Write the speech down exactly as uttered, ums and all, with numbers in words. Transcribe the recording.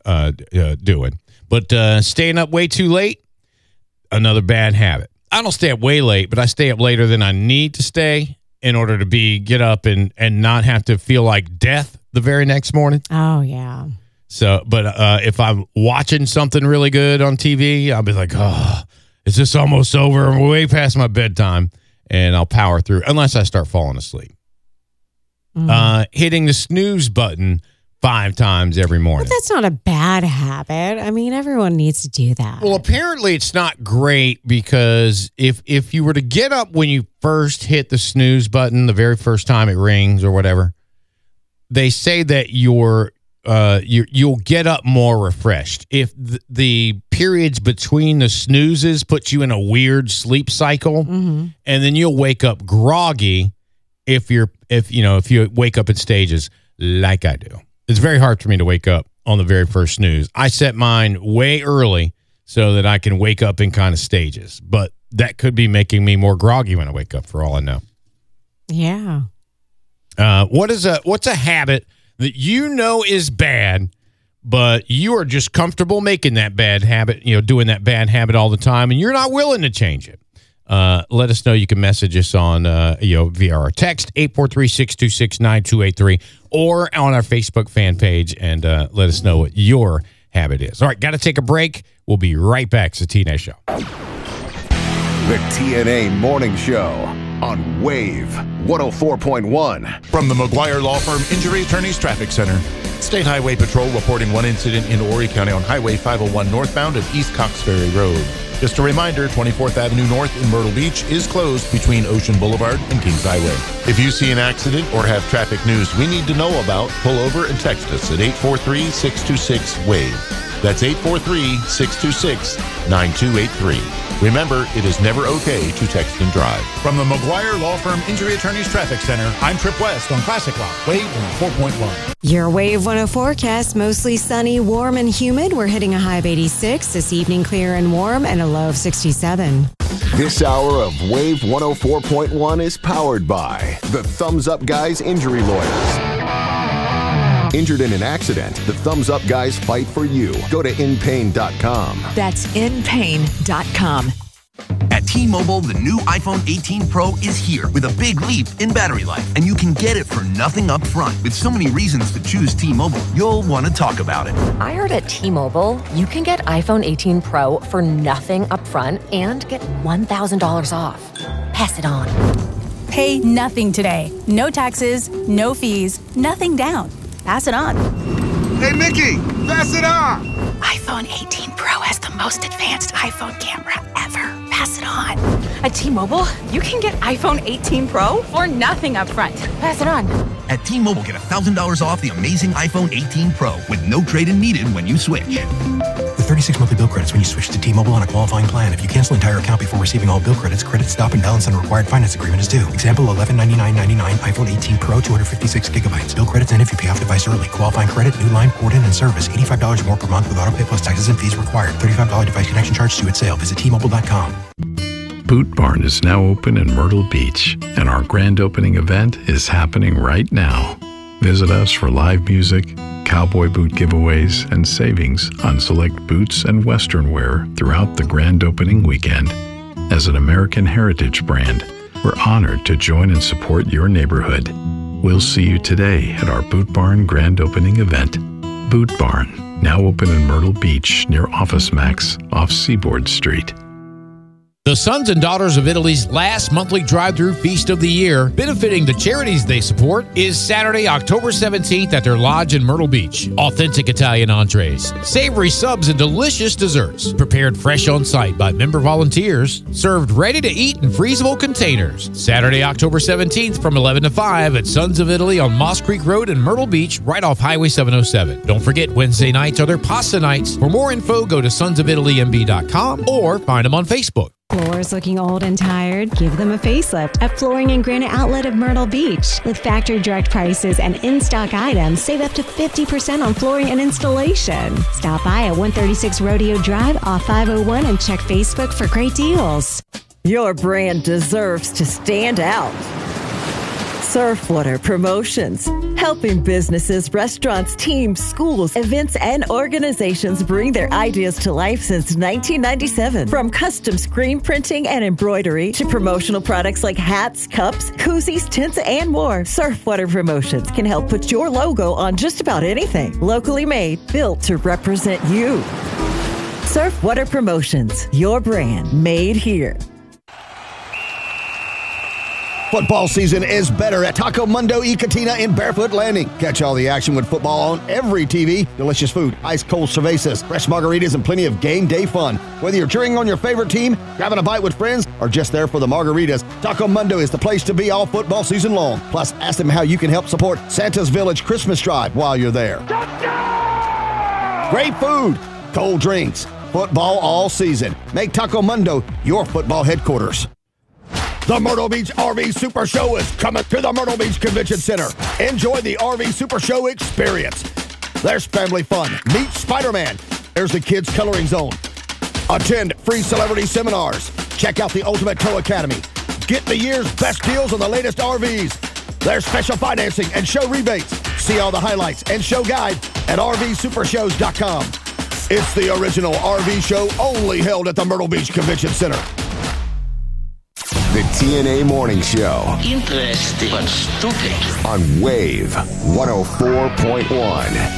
uh, uh, doing. But uh, staying up way too late, another bad habit. I don't stay up way late, but I stay up later than I need to stay in order to be get up and, and not have to feel like death the very next morning. Oh, yeah. So, but uh, if I'm watching something really good on T V, I'll be like, oh, is this almost over? I'm way past my bedtime, and I'll power through unless I start falling asleep. Mm. Uh, hitting the snooze button five times every morning. But that's not a bad habit. I mean, everyone needs to do that. Well, apparently it's not great because if if you were to get up when you first hit the snooze button, the very first time it rings or whatever, they say that you're uh you you'll get up more refreshed. If th- the periods between the snoozes put you in a weird sleep cycle, mm-hmm. and then you'll wake up groggy if you're if you know if you wake up in stages like I do. It's very hard for me to wake up on the very first snooze. I set mine way early so that I can wake up in kind of stages. But that could be making me more groggy when I wake up, for all I know. Yeah. Uh, what is a what's a habit that you know is bad, but you are just comfortable making that bad habit, you know, doing that bad habit all the time, and you're not willing to change it? Uh, let us know. You can message us on, uh, you know, via our text, eight four three, six two six, nine two eight three, or on our Facebook fan page, and uh, let us know what your habit is. All right, got to take a break. We'll be right back. It's the T N A Show. The T N A Morning Show on Wave one oh four point one. From the McGuire Law Firm Injury Attorneys Traffic Center. State Highway Patrol reporting one incident in Horry County on Highway five oh one northbound at East Cox Ferry Road. Just a reminder, twenty-fourth Avenue North in Myrtle Beach is closed between Ocean Boulevard and Kings Highway. If you see an accident or have traffic news we need to know about, pull over and text us at eight four three, six two six, WAVE. That's eight four three, six two six, nine two eight three. Remember, it is never okay to text and drive. From the McGuire Law Firm Injury Attorneys Traffic Center, I'm Trip West on Classic Rock, Wave one oh four point one. Your Wave one oh forecast, mostly sunny, warm, and humid. We're hitting a high of eighty-six. This evening, clear and warm, and a low of sixty-seven. This hour of Wave one oh four point one is powered by the Thumbs Up Guys Injury Lawyers. Injured in an accident, the Thumbs Up Guys fight for you. Go to in pain dot com. That's in pain dot com. At T-Mobile, the new iPhone eighteen Pro is here with a big leap in battery life, and you can get it for nothing up front. With so many reasons to choose T-Mobile, you'll want to talk about it. I heard at T-Mobile, you can get iPhone eighteen Pro for nothing up front and get one thousand dollars off. Pass it on. Pay nothing today. No taxes, no fees, nothing down. Pass it on. Hey, Mickey, pass it on. iPhone eighteen Pro has the most advanced iPhone camera ever. Pass it on. At T-Mobile, you can get iPhone eighteen Pro for nothing up front. Pass it on. At T-Mobile, get one thousand dollars off the amazing iPhone eighteen Pro with no trade-in needed when you switch. With thirty-six monthly bill credits when you switch to T-Mobile on a qualifying plan. If you cancel an entire account before receiving all bill credits, credit stop and balance on a required finance agreement is due. Example, eleven ninety-nine ninety-nine iPhone eighteen Pro, two hundred fifty-six gigabytes. Bill credits end if you pay off device early. Qualifying credit, new line, port in, and service. eighty-five dollars more per month with auto pay plus taxes and fees required. thirty-five dollars device connection charge due at sale. Visit T Mobile dot com. Boot Barn is now open in Myrtle Beach, and our grand opening event is happening right now. Visit us for live music, cowboy boot giveaways, and savings on select boots and Western wear throughout the grand opening weekend. As an American heritage brand, we're honored to join and support your neighborhood. We'll see you today at our Boot Barn grand opening event. Boot Barn, now open in Myrtle Beach near Office Max off Seaboard Street. The Sons and Daughters of Italy's last monthly drive-through feast of the year, benefiting the charities they support, is Saturday, October seventeenth at their lodge in Myrtle Beach. Authentic Italian entrees, savory subs, and delicious desserts, prepared fresh on site by member volunteers, served ready to eat in freezable containers. Saturday, October seventeenth from eleven to five at Sons of Italy on Moss Creek Road in Myrtle Beach, right off Highway seven oh seven. Don't forget, Wednesday nights are their pasta nights. For more info, go to sons of italy m b dot com or find them on Facebook. Floors looking old and tired? Give them a facelift at Flooring and Granite Outlet of Myrtle Beach. With factory direct prices and in-stock items, save up to fifty percent on flooring and installation. Stop by at one thirty-six Rodeo Drive off five oh one and check Facebook for great deals. Your brand deserves to stand out. Surfwater Promotions, helping businesses, restaurants, teams, schools, events, and organizations bring their ideas to life since nineteen ninety-seven. From custom screen printing and embroidery to promotional products like hats, cups, koozies, tents, and more, Surfwater Promotions can help put your logo on just about anything. Locally made, built to represent you. Surfwater Promotions, your brand made here. Football season is better at Taco Mundo y Cantina in Barefoot Landing. Catch all the action with football on every T V. Delicious food, ice-cold cervezas, fresh margaritas, and plenty of game day fun. Whether you're cheering on your favorite team, grabbing a bite with friends, or just there for the margaritas, Taco Mundo is the place to be all football season long. Plus, ask them how you can help support Santa's Village Christmas Drive while you're there. Great food, cold drinks, football all season. Make Taco Mundo your football headquarters. The Myrtle Beach R V Super Show is coming to the Myrtle Beach Convention Center. Enjoy the R V Super Show experience. There's family fun. Meet Spider-Man. There's the Kids Coloring Zone. Attend free celebrity seminars. Check out the Ultimate Tow Academy. Get the year's best deals on the latest R Vs. There's special financing and show rebates. See all the highlights and show guide at R V super shows dot com. It's the original R V show only held at the Myrtle Beach Convention Center. The T N A Morning Show. Interesting but stupid. On Wave one oh four point one.